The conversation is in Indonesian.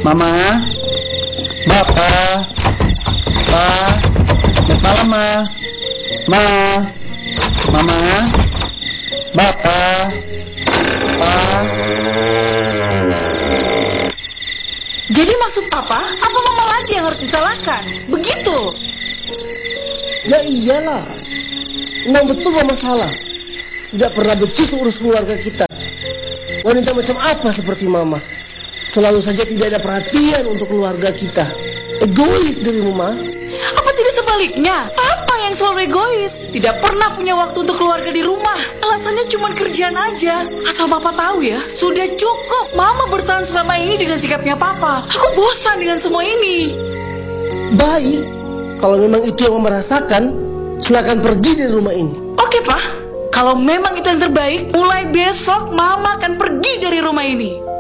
Mama, Bapak, Pa, selamat malam, Ma, Mama, Bapak, Pa. Jadi maksud Papa, apa Mama lagi yang harus disalahkan? Begitu? Ya iyalah, memang betul Mama salah. Tidak pernah becus urus keluarga kita. Wanita macam apa seperti Mama? Selalu saja tidak ada perhatian untuk keluarga kita. Egois dirimu, Ma. Apa tidak sebaliknya? Papa yang selalu egois, tidak pernah punya waktu untuk keluarga di rumah. Alasannya cuma kerjaan aja. Asal Papa tahu ya, sudah cukup Mama bertahan selama ini dengan sikapnya Papa. Aku bosan dengan semua ini. Baik, kalau memang itu yang Mama rasakan, silakan pergi dari rumah ini. Oke, Pak. Kalau memang itu yang terbaik, mulai besok Mama akan pergi dari rumah ini.